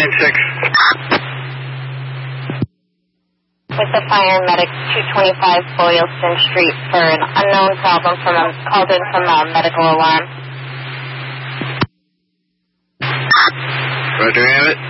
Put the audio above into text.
With the fire medic 225 Boylston Street for an unknown problem called in from a medical alarm. Roger, have it.